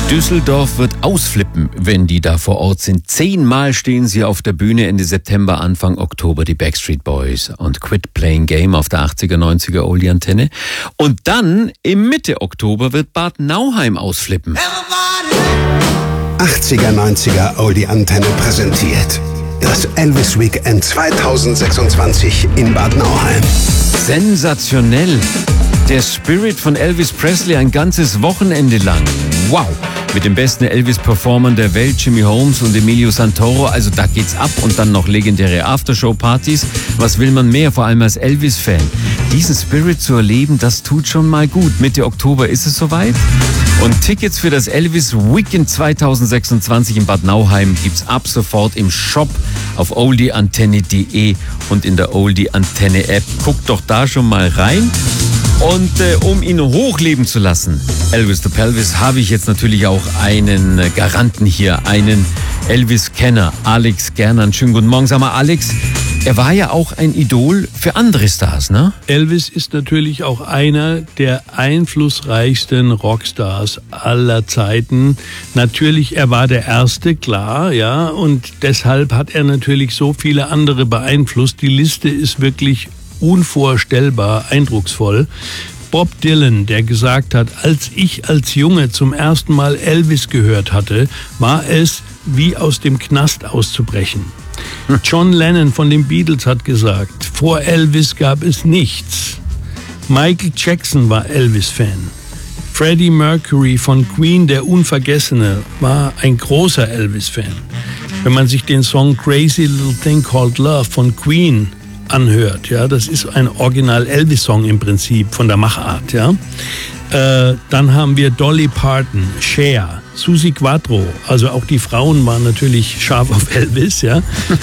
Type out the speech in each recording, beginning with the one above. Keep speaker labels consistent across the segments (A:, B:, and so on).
A: Düsseldorf wird ausflippen, wenn die da vor Ort sind. 10-mal stehen sie auf der Bühne Ende September, Anfang Oktober, die Backstreet Boys und Quit Playing Game auf der 80er, 90er Oldie-Antenne. Und dann im Mitte Oktober wird Bad Nauheim ausflippen.
B: 80er, 90er Oldie-Antenne präsentiert das Elvis Weekend 2026 in Bad Nauheim.
A: Sensationell. Der Spirit von Elvis Presley ein ganzes Wochenende lang. Wow. Mit den besten Elvis-Performern der Welt, Jimmy Holmes und Emilio Santoro. Also da geht's ab und dann noch legendäre Aftershow-Partys. Was will man mehr, vor allem als Elvis-Fan? Diesen Spirit zu erleben, das tut schon mal gut. Mitte Oktober ist es soweit. Und Tickets für das Elvis Weekend 2026 in Bad Nauheim gibt's ab sofort im Shop auf oldieantenne.de und in der Oldie-Antenne-App. Guckt doch da schon mal rein. Und um ihn hochleben zu lassen, Elvis the Pelvis, habe ich jetzt natürlich auch einen Garanten hier, einen Elvis-Kenner, Alex Gernand. Schönen guten Morgen. Sag mal, Alex, er war ja auch ein Idol für andere Stars, ne?
C: Elvis ist natürlich auch einer der einflussreichsten Rockstars aller Zeiten. Natürlich, er war der Erste, klar, ja, und deshalb hat er natürlich so viele andere beeinflusst. Die Liste ist wirklich unvorstellbar eindrucksvoll. Bob Dylan, der gesagt hat, als ich als Junge zum ersten Mal Elvis gehört hatte, war es wie aus dem Knast auszubrechen. John Lennon von den Beatles hat gesagt, vor Elvis gab es nichts. Michael Jackson war Elvis-Fan. Freddie Mercury von Queen, der Unvergessene, war ein großer Elvis-Fan. Wenn man sich den Song Crazy Little Thing Called Love von Queen anhört, ja, das ist ein Original-Elvis-Song im Prinzip von der Machart, ja. Dann haben wir Dolly Parton, Cher, Suzi Quatro, also auch die Frauen waren natürlich scharf auf Elvis, ja.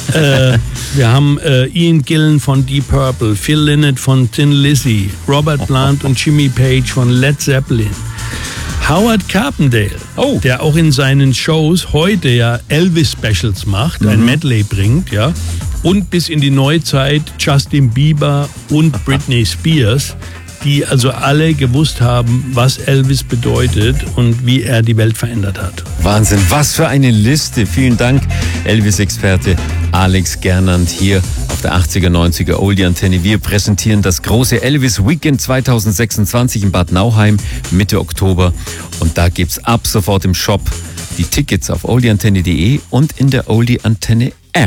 C: Wir haben Ian Gillan von Deep Purple, Phil Lynott von Thin Lizzy, Robert Plant und Jimmy Page von Led Zeppelin. Howard Carpendale, der auch in seinen Shows heute ja Elvis-Specials macht, ein Medley bringt, ja. Und bis in die Neuzeit Justin Bieber und Britney Spears, die also alle gewusst haben, was Elvis bedeutet und wie er die Welt verändert hat.
A: Wahnsinn, was für eine Liste. Vielen Dank, Elvis-Experte Alex Gernand hier auf der 80er, 90er Oldie-Antenne. Wir präsentieren das große Elvis Weekend 2026 in Bad Nauheim Mitte Oktober. Und da gibt's ab sofort im Shop die Tickets auf oldieantenne.de und in der Oldie-Antenne-App.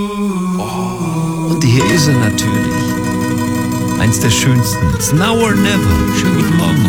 A: Und hier ist er natürlich. Eins der schönsten. It's now or never. Schönen guten Morgen.